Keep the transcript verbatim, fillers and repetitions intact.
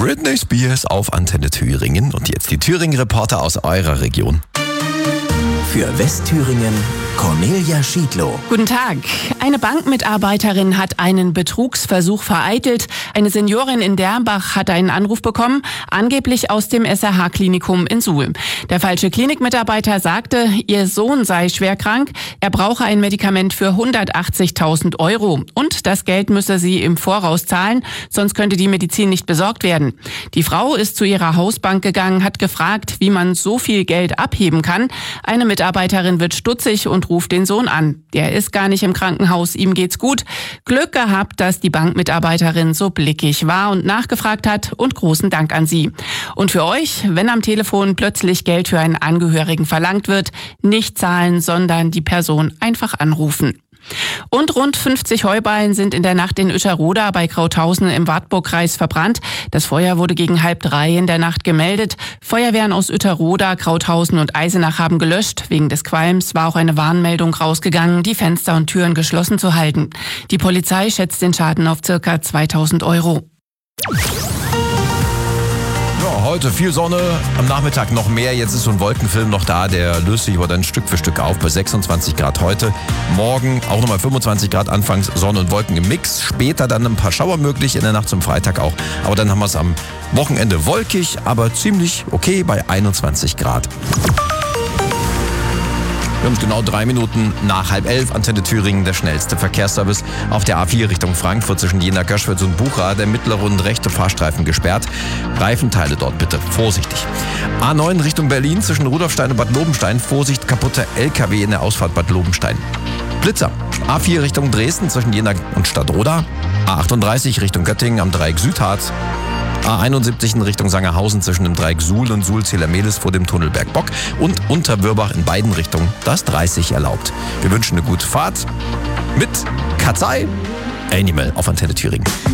Britney Spears auf Antenne Thüringen. Und jetzt die Thüringen-Reporter aus eurer Region. Für Westthüringen Cornelia Schiedlow. Guten Tag. Eine Bankmitarbeiterin hat einen Betrugsversuch vereitelt. Eine Seniorin in Derbach hat einen Anruf bekommen, angeblich aus dem S R H-Klinikum in Suhl. Der falsche Klinikmitarbeiter sagte, ihr Sohn sei schwer krank, er brauche ein Medikament für hundertachtzigtausend Euro. Und das Geld müsse sie im Voraus zahlen, sonst könnte die Medizin nicht besorgt werden. Die Frau ist zu ihrer Hausbank gegangen, hat gefragt, wie man so viel Geld abheben kann. Eine Mitarbeiterin wird stutzig und ruft den Sohn an. Der ist gar nicht im Krankenhaus, ihm geht's gut. Glück gehabt, dass die Bankmitarbeiterin so blickig war und nachgefragt hat, und großen Dank an sie. Und für euch, wenn am Telefon plötzlich Geld für einen Angehörigen verlangt wird, nicht zahlen, sondern die Person einfach anrufen. Und rund fünfzig Heuballen sind in der Nacht in Uetterroda bei Krauthausen im Wartburgkreis verbrannt. Das Feuer wurde gegen halb drei in der Nacht gemeldet. Feuerwehren aus Uetterroda, Krauthausen und Eisenach haben gelöscht. Wegen des Qualms war auch eine Warnmeldung rausgegangen, die Fenster und Türen geschlossen zu halten. Die Polizei schätzt den Schaden auf ca. zweitausend Euro. Heute viel Sonne, am Nachmittag noch mehr. Jetzt ist so ein Wolkenfilm noch da, der löst sich aber dann Stück für Stück auf bei sechsundzwanzig Grad heute. Morgen auch nochmal fünfundzwanzig Grad, anfangs Sonne und Wolken im Mix. Später dann ein paar Schauer möglich, in der Nacht zum Freitag auch. Aber dann haben wir es am Wochenende wolkig, aber ziemlich okay bei einundzwanzig Grad. Wir haben genau drei Minuten nach halb elf. Antenne Thüringen, der schnellste Verkehrsservice auf der A vier Richtung Frankfurt zwischen Jena, Göschwitz und Bucha. Der mittlere und rechte Fahrstreifen gesperrt. Reifenteile dort bitte vorsichtig. A neun Richtung Berlin zwischen Rudolfstein und Bad Lobenstein. Vorsicht, kaputter L K W in der Ausfahrt Bad Lobenstein. Blitzer. A vier Richtung Dresden zwischen Jena und Stadtroda. A achtunddreißig Richtung Göttingen am Dreieck Südharz. A einundsiebzig in Richtung Sangerhausen zwischen dem Dreieck Suhl und Suhl-Zählermehlis vor dem Tunnel Bergbock und Unterwürbach in beiden Richtungen, das dreißig erlaubt. Wir wünschen eine gute Fahrt mit Katzei Animal auf Antenne Thüringen.